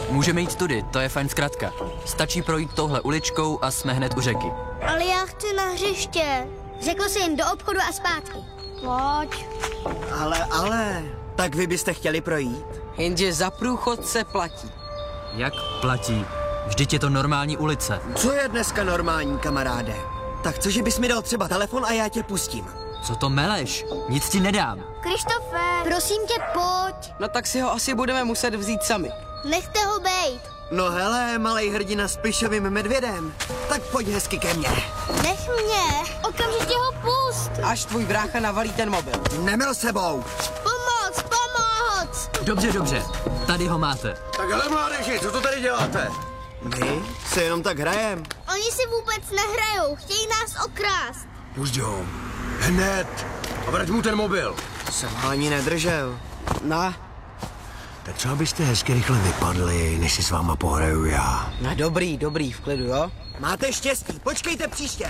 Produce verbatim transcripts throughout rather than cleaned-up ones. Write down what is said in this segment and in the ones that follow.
Můžeme jít tudy, to je fajn zkratka. Stačí projít touhle uličkou a jsme hned u řeky. Ale já chci na hřiště. Řekl jsi jen do obchodu a zpátky. Pojď. Ale, ale, tak vy byste chtěli projít? Jenže za průchod se platí. Jak platí? Vždyť je to normální ulice. Co je dneska normální, kamaráde? Tak cože bys mi dal třeba telefon a já tě pustím? Co to meleš? Nic ti nedám. Krištofe, prosím tě, pojď. No tak si ho asi budeme muset vzít sami. Nechte ho bejt. No hele, malej hrdina s plišovým medvědem. Tak pojď hezky ke mně. Nech mě. Okamžitě ho pust. Až tvůj brácha navalí ten mobil. Nemil sebou. Pomoc, pomoc. Dobře, dobře. Tady ho máte. Tak hele, mládeži, co to tady děláte? My se jenom tak hrajem. Oni si vůbec nehrajou, chtějí nás okrást. Pusť ho. Hned. A vrať mu ten mobil. Jsem ho ani nedržel. No, Tak třeba byste hezky rychle vypadli, než si s váma pohraju já. no dobrý, dobrý, v klidu, jo? Máte štěstí, počkejte příště.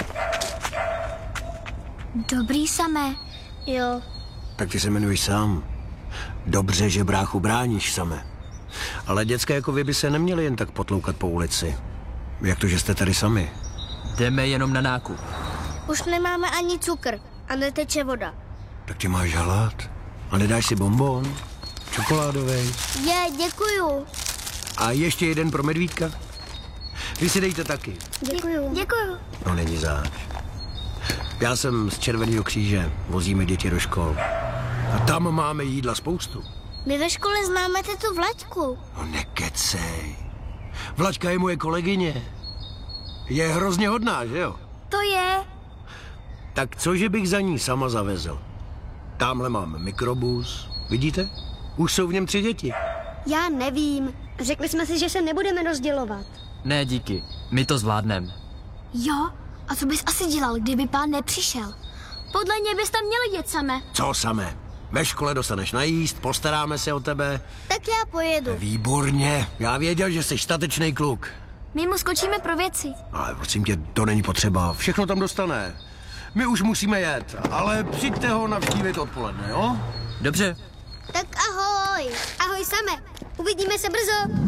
Dobrý samé. Jo. Tak ty se jmenuješ sám. Dobře, že bráchu bráníš same. Ale děcka jako vy by se neměli jen tak potloukat po ulici. Jak to, že jste tady sami? Jdeme jenom na nákup. Už nemáme ani cukr a neteče voda. Tak tě máš hlad? A nedáš si bonbon? Čokoládovej? Je, děkuju. A ještě jeden pro medvídka? Vy si dejte taky. Děkuju. Děkuju. No není zač. Já jsem z Červeného kříže, vozíme děti do škol. A tam máme jídla spoustu. My ve škole známe tetu Vlaďku. No nekecej. Vlaďka je moje kolegyně. Je hrozně hodná, že jo? To je. Tak cože bych za ní sama zavezl? Tamhle mám mikrobus. Vidíte? Už jsou v něm tři děti. Já nevím. Řekli jsme si, že se nebudeme rozdělovat. Ne, díky. My to zvládneme. Jo? A co bys asi dělal, kdyby pán nepřišel? Podle něj bys tam měli jet samé. Co samé? Ve škole dostaneš najíst, postaráme se o tebe. Tak já pojedu. Výborně. Já věděl, že jsi statečný kluk. My mu skočíme pro věci. Ale prosím tě, to není potřeba. Všechno tam dostane. My už musíme jet, ale přijďte ho navštívit odpoledne, jo? Dobře. Tak ahoj. Ahoj samé. Uvidíme se brzo.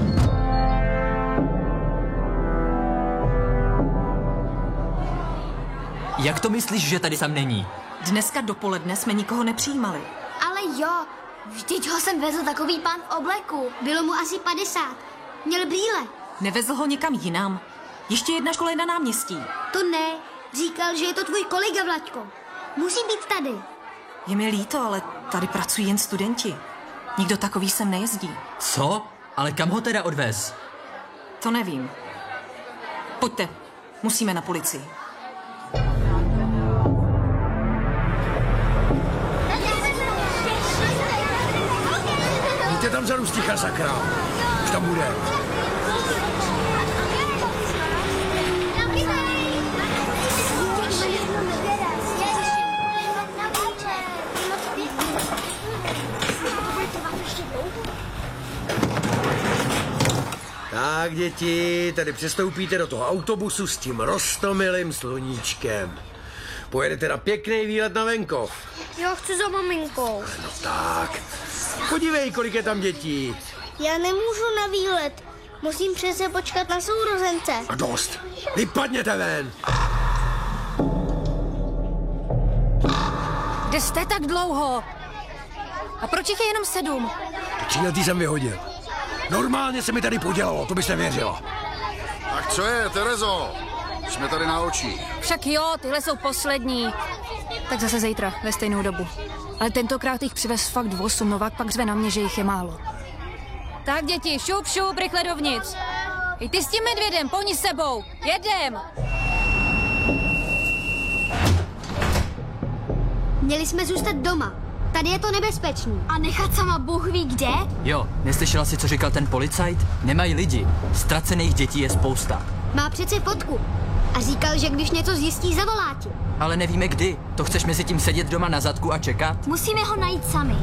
Jak to myslíš, že tady sam není? Dneska dopoledne jsme nikoho nepřijímali. Ale jo, vždyť ho sem vezl takový pán v obleku. Bylo mu asi padesát. Měl brýle. Nevezl ho někam jinam. Ještě jedna škola je na náměstí. To ne. Říkal, že je to tvůj kolega, Vlaďko. Musí být tady. Je mi líto, ale tady pracují jen studenti. Nikdo takový sem nejezdí. Co? Ale kam ho teda odvez? To nevím. Pojďte, musíme na policii. Jděte tam za Rustíka, sakra. Už tam bude. Tak, děti, tady přestoupíte do toho autobusu s tím roztomilým sluníčkem. Pojedete na pěkný výlet na venkov. Já chci za maminkou. No tak, podívej, kolik je tam dětí. Já nemůžu na výlet. Musím přece počkat na sourozence. A dost, vypadněte ven. Kde jste tak dlouho? A proč jich je jenom sedm? Tříletý jsem vyhodil. Normálně se mi tady podělalo, to byste věřila. Tak co je, Terezo? Jsme tady na očích. Však jo, tyhle jsou poslední. Tak zase zítra, ve stejnou dobu. Ale tentokrát jich přivez fakt osm, Novák pak řve na mě, že jich je málo. Tak děti, šup, šup, rychle dovnitř. I ty s tím medvědem, poni sebou, jedem! Měli jsme zůstat doma. Tady je to nebezpečný. A nechat sama Bůh ví kde? Jo, neslyšela jsi, co říkal ten policajt? Nemají lidi. Ztracených dětí je spousta. Má přece fotku. A říkal, že když něco zjistí, zavolá ti. Ale nevíme kdy. To chceš mezi tím sedět doma na zadku a čekat? Musíme ho najít sami.